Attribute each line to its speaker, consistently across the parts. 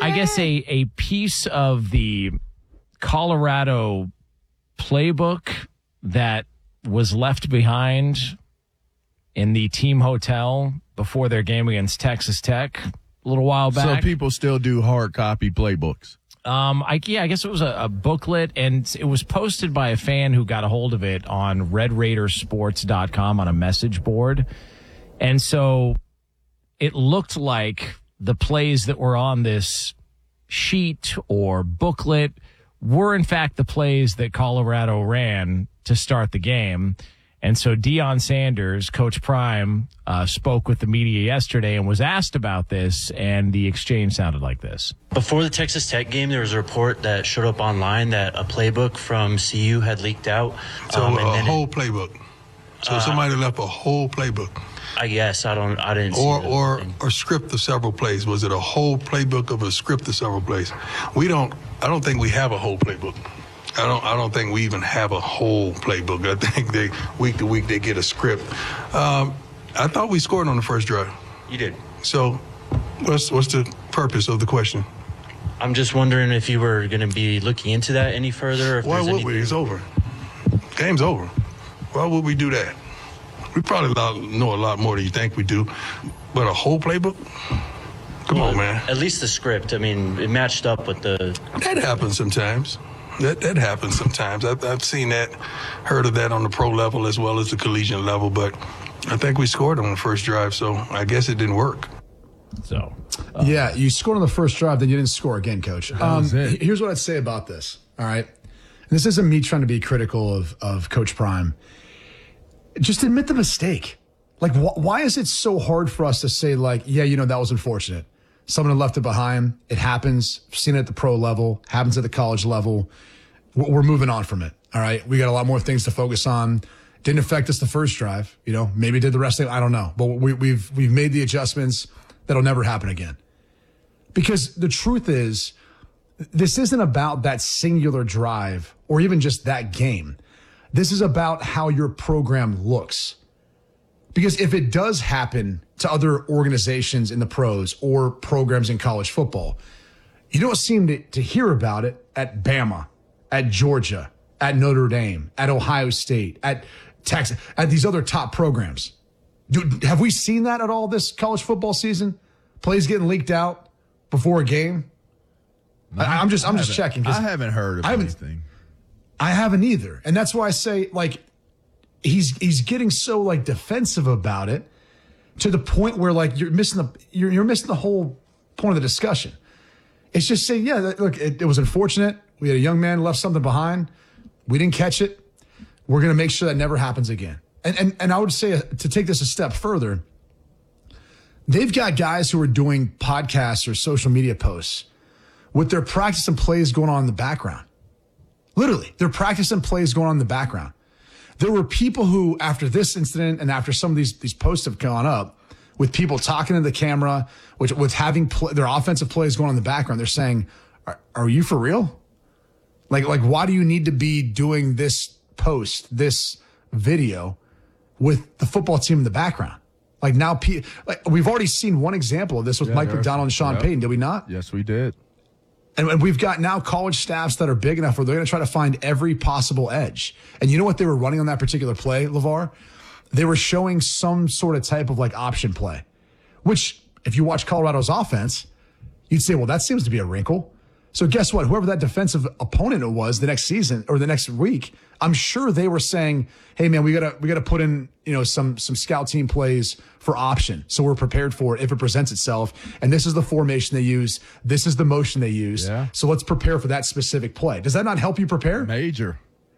Speaker 1: I guess a piece of the Colorado playbook that was left behind in the team hotel before their game against Texas Tech a little while back.
Speaker 2: So people still do hard copy playbooks.
Speaker 1: I guess it was a booklet, and it was posted by a fan who got a hold of it on RedRaidersports.com on a message board. And so it looked like the plays that were on this sheet or booklet were, in fact, the plays that Colorado ran to start the game. And so Deion Sanders, Coach Prime, spoke with the media yesterday and was asked about this, and the exchange sounded like this.
Speaker 3: Before the Texas Tech game, there was a report that showed up online that a playbook from CU had leaked out.
Speaker 4: So whole playbook. So somebody left a whole playbook.
Speaker 3: I guess I didn't.
Speaker 4: Or a script of several plays. Was it a whole playbook of a script of several plays? I don't think we have a whole playbook. I don't think we even have a whole playbook. I think they week to week they get a script. I thought we scored on the first drive.
Speaker 3: You did.
Speaker 4: So what's the purpose of the question?
Speaker 3: I'm just wondering if you were going to be looking into that any further. If
Speaker 4: Why would we? It's over. Game's over. Why would we do that? We probably know a lot more than you think we do. But a whole playbook? Come on, man.
Speaker 3: At least the script. I mean, it matched up with the...
Speaker 4: That happens sometimes. That happens sometimes. I've seen that, heard of that on the pro level as well as the collegiate level, but I think we scored on the first drive, so I guess it didn't work.
Speaker 1: So,
Speaker 5: yeah, you scored on the first drive, then you didn't score again, Coach. Here's what I'd say about this, all right? And this isn't me trying to be critical of Coach Prime. Just admit the mistake. Like, why is it so hard for us to say, like, yeah, that was unfortunate. Someone left it behind. It happens. I've seen it at the pro level. Happens at the college level. We're moving on from it. All right. We got a lot more things to focus on. Didn't affect us the first drive. Maybe did the rest of it. I don't know. But we've made the adjustments. That'll never happen again. Because the truth is, this isn't about that singular drive or even just that game. This is about how your program looks. Because if it does happen to other organizations in the pros or programs in college football, you don't seem to hear about it at Bama, at Georgia, at Notre Dame, at Ohio State, at Texas, at these other top programs. Have we seen that at all this college football season? Plays getting leaked out before a game?
Speaker 2: No,
Speaker 5: I'm just checking.
Speaker 2: I haven't heard of anything.
Speaker 5: I haven't either. And that's why I say, like, he's getting so, like, defensive about it to the point where, like, you're missing the whole point of the discussion. It's just saying, yeah, look, it was unfortunate. We had a young man left something behind. We didn't catch it. We're going to make sure that never happens again. And I would say, to take this a step further, they've got guys who are doing podcasts or social media posts with their practice and plays going on in the background. Literally, their practice and plays going on in the background. There were people who, after this incident and after some of these posts have gone up, with people talking to the camera, with having their offensive plays going on in the background, they're saying, are you for real? Like, why do you need to be doing this post, this video with the football team in the background? Like, now, we've already seen one example of this with Mike McDonald and Sean Payton, did we not?
Speaker 2: Yes, we did.
Speaker 5: And we've got now college staffs that are big enough where they're going to try to find every possible edge. And you know what they were running on that particular play, LeVar? They were showing some sort of type of, like, option play, which, if you watch Colorado's offense, you'd say, well, that seems to be a wrinkle. So guess what? Whoever that defensive opponent was the next season or the next week, I'm sure they were saying, hey, man, we gotta put in, some scout team plays for option. So we're prepared for it if it presents itself. And this is the formation they use. This is the motion they use.
Speaker 2: Yeah.
Speaker 5: So let's prepare for that specific play. Does that not help you prepare?
Speaker 2: Major.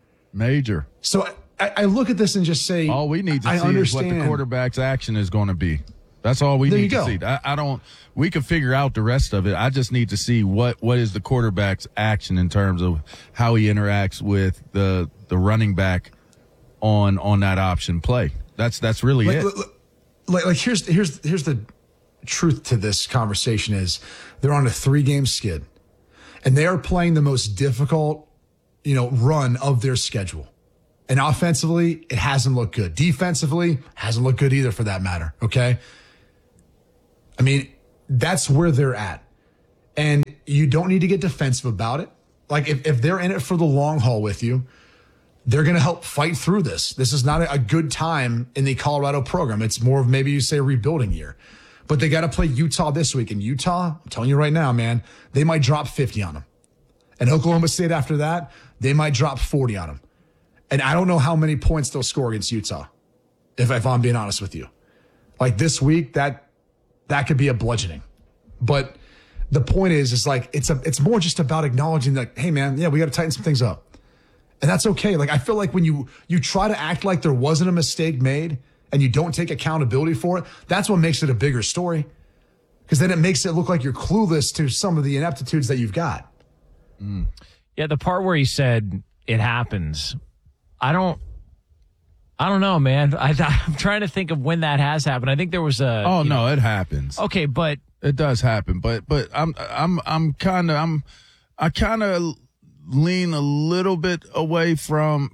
Speaker 5: So I look at this and just say,
Speaker 2: all we need to see is what the quarterback's action is going to be. That's all we need to see. We can figure out the rest of it. I just need to see what is the quarterback's action in terms of how he interacts with the running back on that option play. That's really it.
Speaker 5: Like here's the truth to this conversation is they're on a 3-game skid and they are playing the most difficult, run of their schedule. And offensively, it hasn't looked good. Defensively, hasn't looked good either for that matter. Okay. I mean, that's where they're at. And you don't need to get defensive about it. Like if they're in it for the long haul with you, they're going to help fight through this. This is not a good time in the Colorado program. It's more of maybe you say a rebuilding year. But they got to play Utah this week. And Utah, I'm telling you right now, man, they might drop 50 on them. And Oklahoma State after that, they might drop 40 on them. And I don't know how many points they'll score against Utah, if I'm being honest with you. Like this week, that could be a bludgeoning. But the point is like it's more just about acknowledging that, hey, man, yeah, we got to tighten some things up. And that's okay. Like, I feel like when you try to act like there wasn't a mistake made and you don't take accountability for it, that's what makes it a bigger story. Because then it makes it look like you're clueless to some of the ineptitudes that you've got.
Speaker 1: Mm. Yeah, the part where he said it happens, I don't know, man. I'm trying to think of when that has happened. I think there was a.
Speaker 2: Oh no, it happens.
Speaker 1: Okay, but
Speaker 2: it does happen. But I kind of lean a little bit away from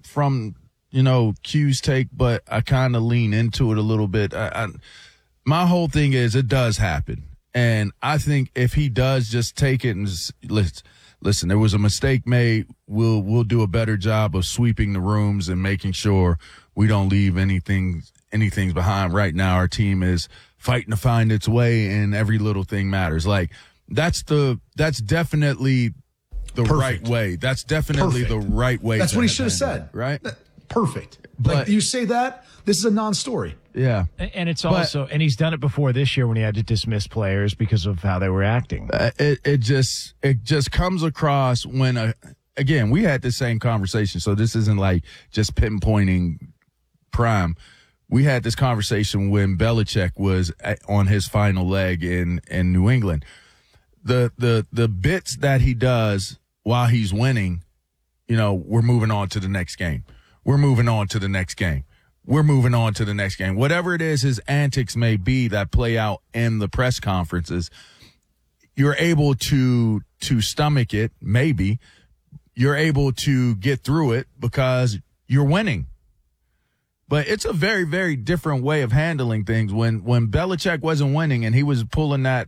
Speaker 2: Q's take, but I kind of lean into it a little bit. My whole thing is it does happen, and I think if he does just take it and just, listen, there was a mistake made. We'll do a better job of sweeping the rooms and making sure we don't leave anything behind. Right now, our team is fighting to find its way, and every little thing matters. Like that's definitely the right way. That's definitely the right way.
Speaker 5: That's what he should have said.
Speaker 2: Right?
Speaker 5: Perfect. But you say that, this is a non-story.
Speaker 2: Yeah.
Speaker 1: And it's also, and he's done it before this year when he had to dismiss players because of how they were acting.
Speaker 2: It just comes across when, again, we had the same conversation. So this isn't like just pinpointing Prime. We had this conversation when Belichick was on his final leg in New England. The bits that he does while he's winning, we're moving on to the next game. We're moving on to the next game. We're moving on to the next game. Whatever it is his antics may be that play out in the press conferences, you're able to stomach it, maybe. You're able to get through it because you're winning. But it's a very, very different way of handling things. When Belichick wasn't winning and he was pulling that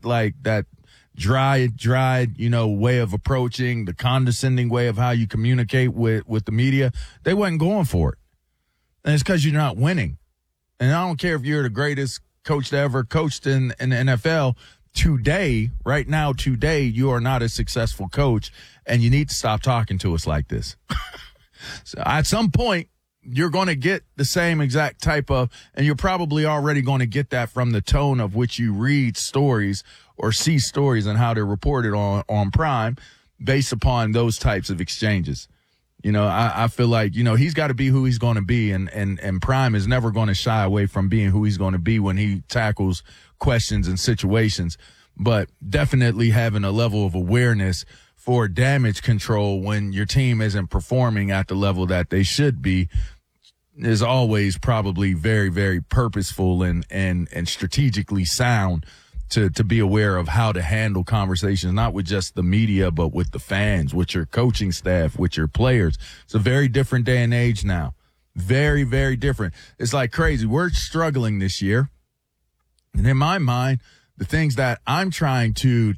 Speaker 2: dry, way of approaching, the condescending way of how you communicate with the media, they wasn't going for it. And it's because you're not winning. And I don't care if you're the greatest coach that ever coached in the NFL. Right now, you are not a successful coach, and you need to stop talking to us like this. So at some point, you're going to get the same exact type of, and you're probably already going to get that from the tone of which you read stories or see stories and how they're reported on Prime based upon those types of exchanges. I feel like, he's got to be who he's going to be, and Prime is never going to shy away from being who he's going to be when he tackles questions and situations, but definitely having a level of awareness for damage control when your team isn't performing at the level that they should be is always probably very, very purposeful and strategically sound to be aware of how to handle conversations, not with just the media, but with the fans, with your coaching staff, with your players. It's a very different day and age now. Very, very different. It's like crazy. We're struggling this year. And in my mind, the things that I'm trying to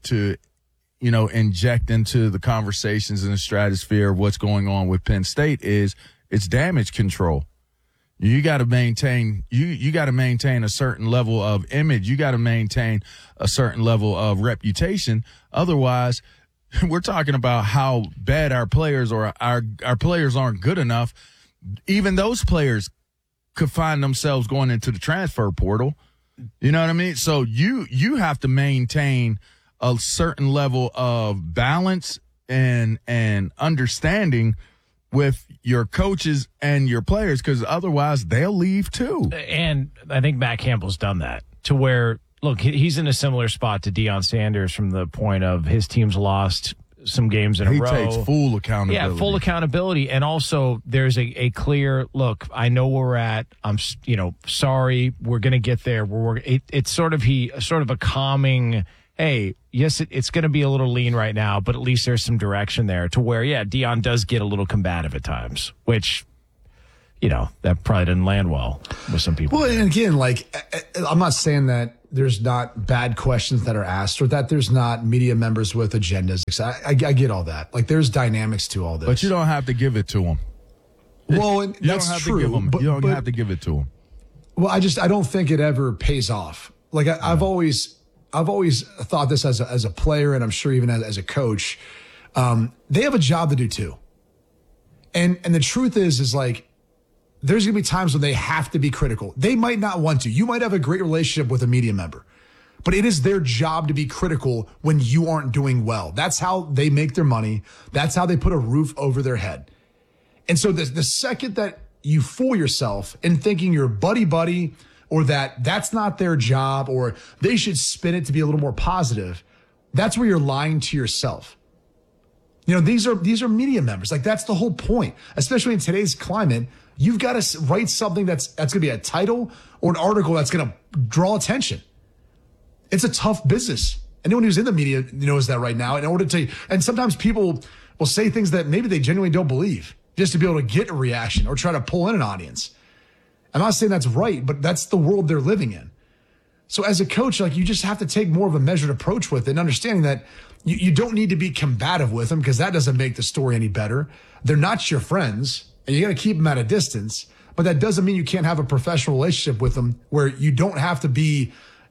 Speaker 2: inject into the conversations in the stratosphere of what's going on with Penn State is it's damage control. You got to maintain a certain level of image. You got to maintain a certain level of reputation. Otherwise, we're talking about how bad our players or our players aren't good enough. Even those players could find themselves going into the transfer portal. You know what I mean? So you have to maintain a certain level of balance and understanding with your coaches and your players, because otherwise they'll leave too.
Speaker 1: And I think Matt Campbell's done that to where, look, he's in a similar spot to Deion Sanders from the point of his team's lost some games in a row.
Speaker 2: He takes full accountability.
Speaker 1: Yeah, full accountability. And also there's a clear, look, I know where we're at. I'm, sorry, we're going to get there. It's sort of a calming, hey, yes, it's going to be a little lean right now, but at least there's some direction there to where, yeah, Deion does get a little combative at times, which, that probably didn't land well with some people.
Speaker 5: Well, and again, I'm not saying that there's not bad questions that are asked or that there's not media members with agendas. I get all that. There's dynamics to all this.
Speaker 2: But you don't have to give it to them.
Speaker 5: Well, and that's true.
Speaker 2: You don't have to give it to them.
Speaker 5: Well, I don't think it ever pays off. I've always thought this as a player, and I'm sure even as a coach, they have a job to do too. And the truth is there's going to be times when they have to be critical. They might not want to. You might have a great relationship with a media member, but it is their job to be critical when you aren't doing well. That's how they make their money. That's how they put a roof over their head. And so the second that you fool yourself in thinking you're buddy, or that's not their job, or they should spin it to be a little more positive, that's where you're lying to yourself. These are media members. That's the whole point, especially in today's climate. You've got to write something that's going to be a title or an article that's going to draw attention. It's a tough business. Anyone who's in the media knows that right now. And sometimes people will say things that maybe they genuinely don't believe just to be able to get a reaction or try to pull in an audience. I'm not saying that's right, but that's the world they're living in. So as a coach, you just have to take more of a measured approach with it, and understanding that you don't need to be combative with them, because that doesn't make the story any better. They're not your friends, and you got to keep them at a distance, but that doesn't mean you can't have a professional relationship with them where you don't have to be,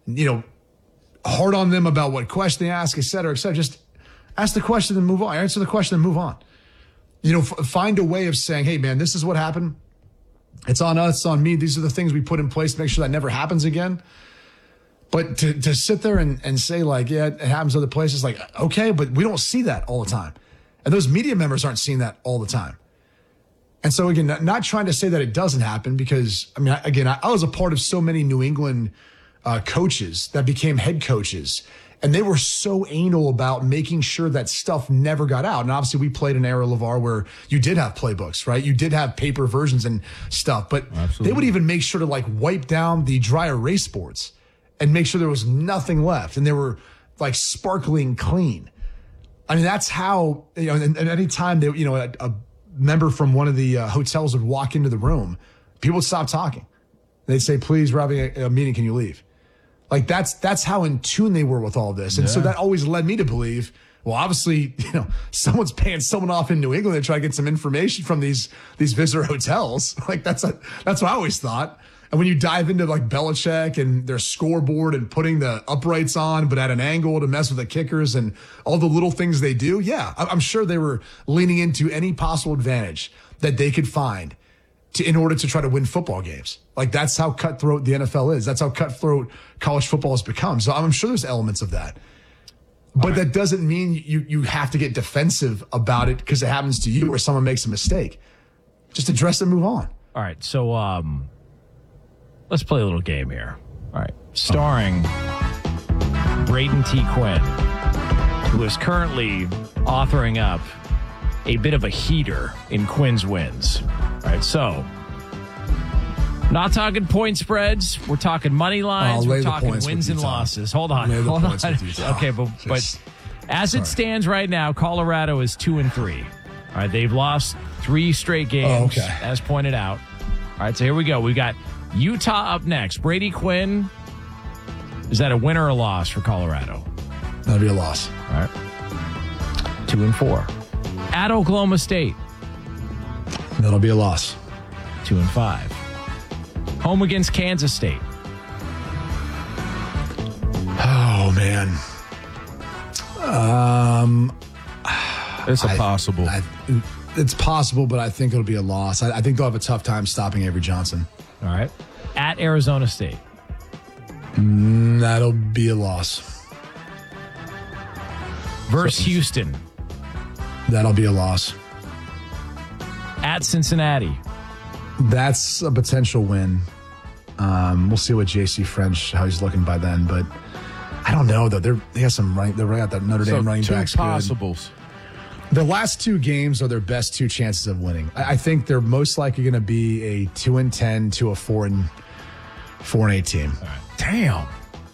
Speaker 5: hard on them about what question they ask, et cetera, et cetera. Just ask the question and move on. Answer the question and move on. Find a way of saying, hey, man, this is what happened. It's on us, it's on me. These are the things we put in place to make sure that never happens again. But to sit there and say yeah, it happens other places, okay, but we don't see that all the time. And those media members aren't seeing that all the time. And so again, not trying to say that it doesn't happen, because I was a part of so many New England coaches that became head coaches, and they were so anal about making sure that stuff never got out. And obviously we played an era, LeVar, where you did have playbooks, right? You did have paper versions and stuff, but Absolutely. They would even make sure to wipe down the dry erase boards and make sure there was nothing left, and they were sparkling clean. That's how, and any time they, a member from one of the hotels would walk into the room, people would stop talking. They'd say, please, we're having a meeting, can you leave? That's how in tune they were with all this. And so that always led me to believe, well, obviously, someone's paying someone off in New England to try to get some information from these visitor hotels. That's what I always thought. And when you dive into Belichick and their scoreboard and putting the uprights on, but at an angle to mess with the kickers and all the little things they do, I'm sure they were leaning into any possible advantage that they could find in order to try to win football games. That's how cutthroat the NFL is. That's how cutthroat college football has become. So I'm sure there's elements of that. But that doesn't mean you have to get defensive about it because it happens to you or someone makes a mistake. Just address it and move on.
Speaker 1: All right, so let's play a little game here. All right, starring Braden T. Quinn, who is currently authoring up a bit of a heater in Quinn's wins. All right, so not talking point spreads. We're talking money lines. We're talking wins and losses. Hold on. Okay, but as it stands right now, Colorado is 2-3. All right, they've lost 3 straight games, as pointed out. All right, so here we go. We've got Utah up next. Brady Quinn, is that a win or a loss for Colorado?
Speaker 5: That'll be a loss.
Speaker 1: All right. 2-4. At Oklahoma State.
Speaker 5: That'll be a loss.
Speaker 1: 2-5. Home against Kansas State.
Speaker 5: Oh, man.
Speaker 2: It's possible.
Speaker 5: It's possible, but I think it'll be a loss. I think they'll have a tough time stopping Avery Johnson.
Speaker 1: All right. At Arizona State.
Speaker 5: That'll be a loss.
Speaker 1: Versus Houston.
Speaker 5: That'll be a loss.
Speaker 1: At Cincinnati.
Speaker 5: That's a potential win. We'll see what J.C. French, how he's looking by then, but I don't know though. They got some running. They're right at that Notre Dame running backs.
Speaker 2: Two possibles.
Speaker 5: Good. The last 2 games are their best 2 chances of winning. I think they're most likely going to be a 2-10 to a 4-8 team.
Speaker 1: All right. Damn.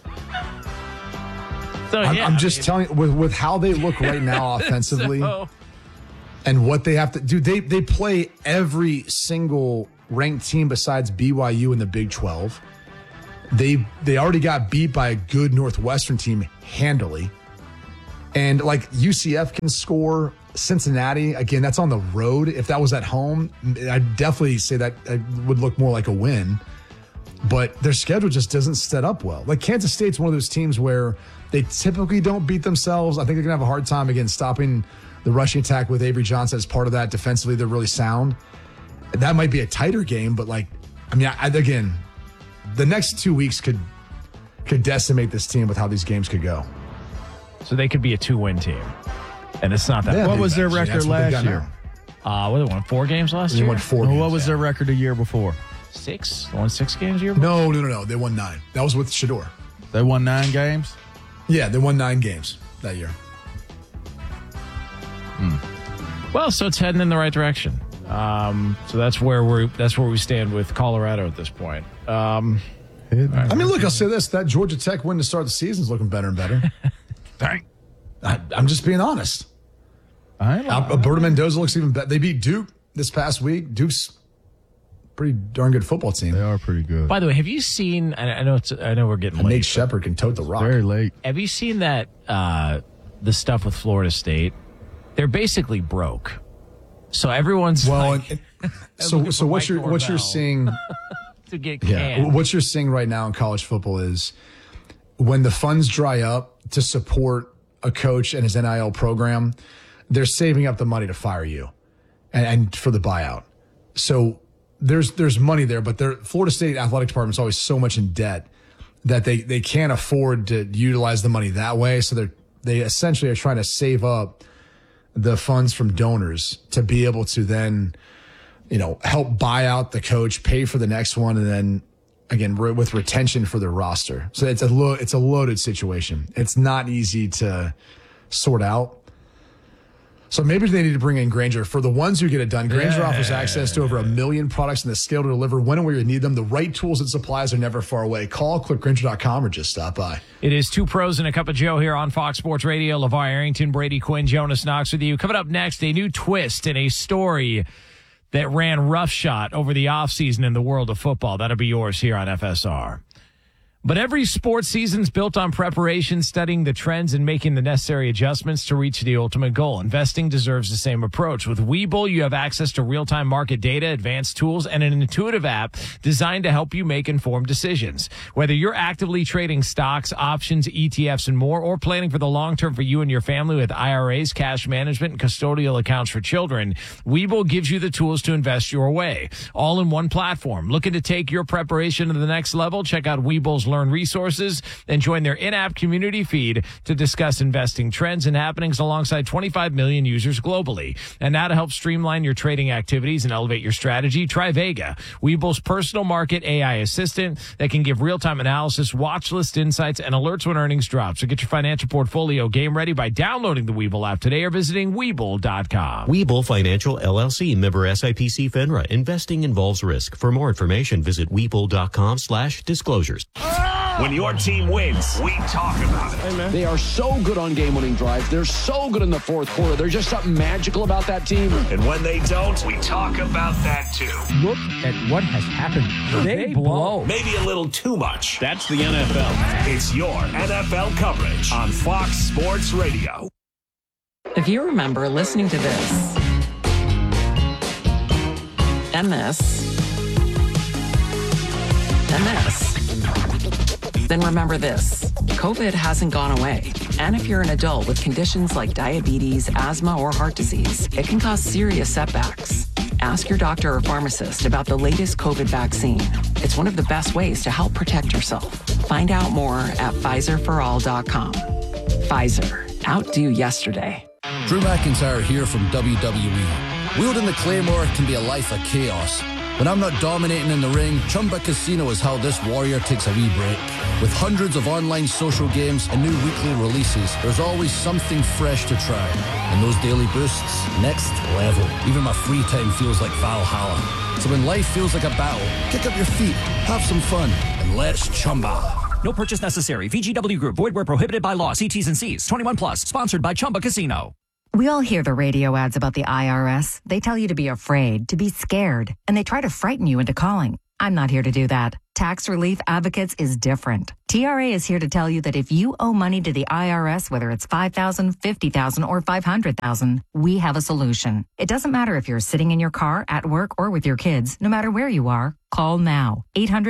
Speaker 1: So,
Speaker 5: I'm just telling you, with how they look right now offensively and what they have to do, they play every single ranked team besides BYU in the Big 12. They already got beat by a good Northwestern team handily. And like UCF can score. Cincinnati, again, that's on the road. If that was at home, I'd definitely say that it would look more like a win. But their schedule just doesn't set up well. Like Kansas State's one of those teams where they typically don't beat themselves. I think they're going to have a hard time, again, stopping the rushing attack with Avery Johnson as part of that. Defensively, they're really sound. That might be a tighter game, but again, the next 2 weeks could decimate this team with how these games could go.
Speaker 1: So they could be a 2-win team. And it's not that.
Speaker 2: Yeah, what was their record last year?
Speaker 1: They won 4 games last year?
Speaker 5: They won 4 games.
Speaker 2: What was their record the year before?
Speaker 1: 6? They won 6 games a year before?
Speaker 5: No. They won 9. That was with Shedeur.
Speaker 2: They won 9 games?
Speaker 5: Yeah, they won 9 games that year.
Speaker 1: Well, so it's heading in the right direction. So that's where we stand with Colorado at this point.
Speaker 5: I mean, look, I'll say this: that Georgia Tech win to start the season is looking better and better.
Speaker 2: Dang.
Speaker 5: I'm just being honest. Alberto Mendoza looks even better. They beat Duke this past week. Duke's pretty darn good football team.
Speaker 2: They are pretty good.
Speaker 1: By the way, have you seen? I know we're getting late.
Speaker 5: Nate Shepard can tote the rock.
Speaker 2: Very late.
Speaker 1: Have you seen that the stuff with Florida State? They're basically broke. So everyone's
Speaker 5: so what you're seeing
Speaker 1: to get canned.
Speaker 5: What you're seeing right now in college football is when the funds dry up to support a coach and his NIL program, they're saving up the money to fire you and for the buyout. So there's money there, but their Florida State athletic department is always so much in debt that they can't afford to utilize the money that way. So they essentially are trying to save up the funds from donors to be able to then, help buy out the coach, pay for the next one, and then again with retention for their roster. So it's a loaded situation. It's not easy to sort out. So maybe they need to bring in Grainger. For the ones who get it done, Grainger offers access to over 1 million products and the scale to deliver when and where you need them. The right tools and supplies are never far away. Call, click Grainger.com, or just stop by.
Speaker 1: It is 2 pros and a cup of Joe here on Fox Sports Radio. LeVar Arrington, Brady Quinn, Jonas Knox with you. Coming up next, a new twist in a story that ran roughshod over the offseason in the world of football. That'll be yours here on FSR. But every sports season's built on preparation, studying the trends, and making the necessary adjustments to reach the ultimate goal. Investing deserves the same approach. With Webull, you have access to real-time market data, advanced tools, and an intuitive app designed to help you make informed decisions. Whether you're actively trading stocks, options, ETFs, and more, or planning for the long term for you and your family with IRAs, cash management, and custodial accounts for children, Webull gives you the tools to invest your way. All in one platform. Looking to take your preparation to the next level? Check out Webull's Learn resources and join their in-app community feed to discuss investing trends and happenings alongside 25 million users globally. And now to help streamline your trading activities and elevate your strategy, try Vega, Webull's personal market AI assistant that can give real-time analysis, watch list insights, and alerts when earnings drop. So get your financial portfolio game ready by downloading the Webull app today or visiting Webull.com.
Speaker 6: Webull Financial LLC, member SIPC FINRA. Investing involves risk. For more information, visit Webull.com/disclosures.
Speaker 7: When your team wins, we talk about it.
Speaker 8: They are so good on game-winning drives. They're so good in the fourth quarter. There's just something magical about that team.
Speaker 7: And when they don't, we talk about that too.
Speaker 1: Look at what has happened. They blow.
Speaker 7: Maybe a little too much. That's the NFL. It's your NFL coverage on Fox Sports Radio.
Speaker 9: If you remember listening to this and this and this, then remember this. COVID hasn't gone away. And if you're an adult with conditions like diabetes, asthma, or heart disease, it can cause serious setbacks. Ask your doctor or pharmacist about the latest COVID vaccine. It's one of the best ways to help protect yourself. Find out more at PfizerForAll.com. Pfizer. Outdo yesterday.
Speaker 10: Drew McIntyre here from WWE. Wielding the Claymore can be a life of chaos. When I'm not dominating in the ring, Chumba Casino is how this warrior takes a wee break. With hundreds of online social games and new weekly releases, there's always something fresh to try. And those daily boosts, next level. Even my free time feels like Valhalla. So when life feels like a battle, kick up your feet, have some fun, and let's Chumba.
Speaker 11: No purchase necessary. VGW Group. Void where prohibited by law. See T's and C's. 21 plus. Sponsored by Chumba Casino. We all hear the radio ads about the IRS. They tell you to be afraid, to be scared, and they try to frighten you into calling. I'm not here to do that. Tax Relief Advocates is different. TRA is here to tell you that if you owe money to the IRS, whether it's $5,000, $50,000, or $500,000, we have a solution. It doesn't matter if you're sitting in your car, at work, or with your kids. No matter where you are, call now.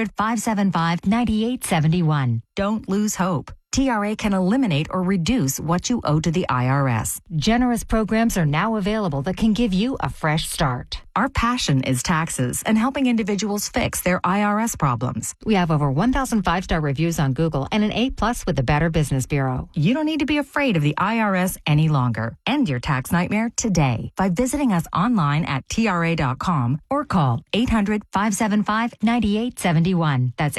Speaker 11: 800-575-9871. Don't lose hope. TRA can eliminate or reduce what you owe to the IRS. Generous programs are now available that can give you a fresh start. Our passion is taxes and helping individuals fix their IRS problems. We have over 1,000 5-star reviews on Google and an A+ with the Better Business Bureau. You don't need to be afraid of the IRS any longer. End your tax nightmare today by visiting us online at TRA.com or call 800-575-9871. That's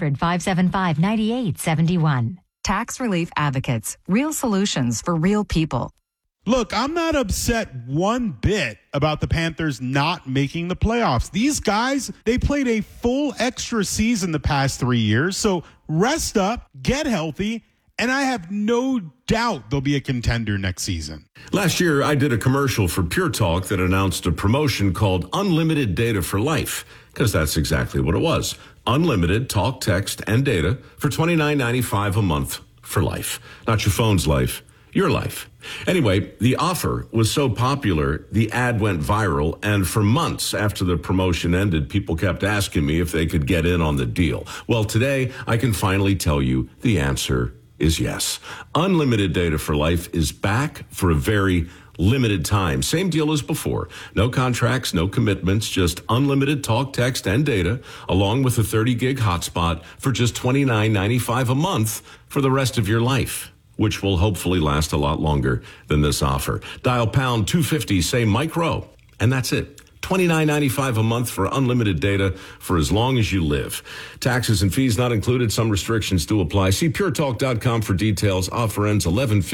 Speaker 11: 800-575-9871. Tax Relief Advocates. Real solutions for real people.
Speaker 12: Look, I'm not upset one bit about the Panthers not making the playoffs. These guys, they played a full extra season the past 3 years. So rest up, get healthy, and I have no doubt they'll be a contender next season.
Speaker 13: Last year, I did a commercial for Pure Talk that announced a promotion called Unlimited Data for Life, because that's exactly what it was. Unlimited talk, text, and data for $29.95 a month for life. Not your phone's life, your life. Anyway, the offer was so popular, the ad went viral, and for months after the promotion ended, people kept asking me if they could get in on the deal. Well, today, I can finally tell you the answer is yes. Unlimited Data for Life is back for a very limited time. Same deal as before. No contracts, no commitments, just unlimited talk, text, and data, along with a 30-gig hotspot for just $29.95 a month for the rest of your life, which will hopefully last a lot longer than this offer. Dial pound 250, say micro, and that's it. $29.95 a month for unlimited data for as long as you live. Taxes and fees not included. Some restrictions do apply. See puretalk.com for details. Offer ends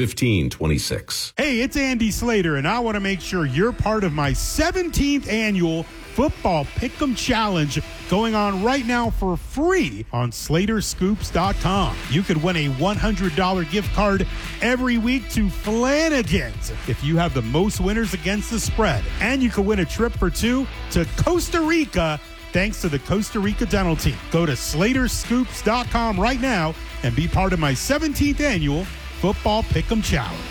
Speaker 13: 11/15/26.
Speaker 12: Hey, it's Andy Slater, and I want to make sure you're part of my 17th annual Football Pick'em Challenge going on right now for free on SlaterScoops.com. You could win a $100 gift card every week to Flanagan's if you have the most winners against the spread. And you could win a trip for two to Costa Rica thanks to the Costa Rica Dental Team. Go to SlaterScoops.com right now and be part of my 17th annual Football Pick'em Challenge.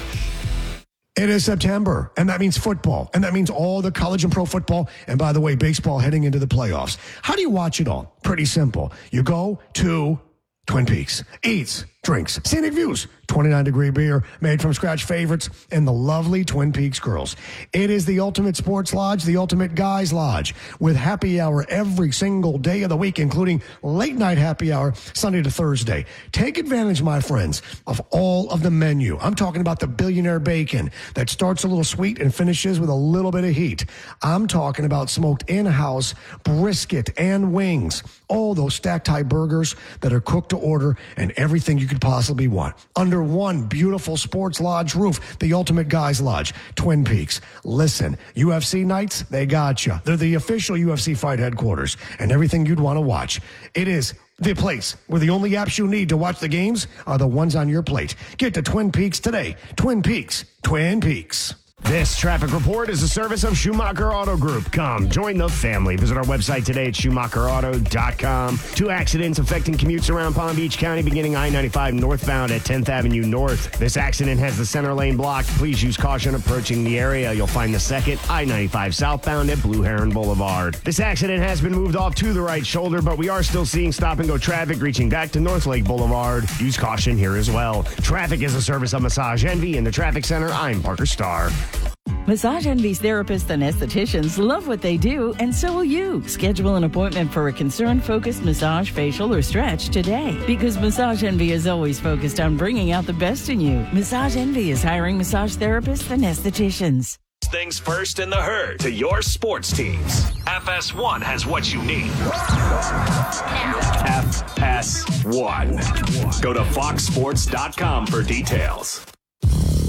Speaker 14: It is September, and that means football, and that means all the college and pro football, and by the way, baseball heading into the playoffs. How do you watch it all? Pretty simple. You go to Twin Peaks, eats, drinks, scenic views, 29-degree beer, made from scratch favorites, and the lovely Twin Peaks girls. It is the ultimate sports lodge, the ultimate guys lodge, with happy hour every single day of the week, including late night happy hour Sunday to Thursday. Take advantage, my friends, of all of the menu. I'm talking about the billionaire bacon that starts a little sweet and finishes with a little bit of heat. I'm talking about smoked in-house brisket and wings, all those stacked high burgers that are cooked to order, and everything you could possibly want under one beautiful sports lodge roof, the ultimate guys lodge, Twin Peaks. Listen, UFC nights, they got you. They're the official UFC fight headquarters, and everything you'd want to watch. It is the place where the only apps you need to watch the games are the ones on your plate. Get to Twin Peaks today. Twin Peaks. Twin Peaks.
Speaker 15: This traffic report is a service of Schumacher Auto Group. Come, join the family. Visit our website today at SchumacherAuto.com. 2 accidents affecting commutes around Palm Beach County, beginning I-95 northbound at 10th Avenue North. This accident has the center lane blocked. Please use caution approaching the area. You'll find the second I-95 southbound at Blue Heron Boulevard. This accident has been moved off to the right shoulder, but we are still seeing stop-and-go traffic reaching back to North Lake Boulevard. Use caution here as well. Traffic is a service of Massage Envy in the Traffic Center. I'm Parker Starr.
Speaker 16: Massage Envy's therapists and estheticians love what they do, and so will you. Schedule an appointment for a concern-focused massage, facial, or stretch today. Because Massage Envy is always focused on bringing out the best in you. Massage Envy is hiring massage therapists and estheticians.
Speaker 7: Things first in the herd to your sports teams. FS1 has what you need. FS1. Go to foxsports.com for details.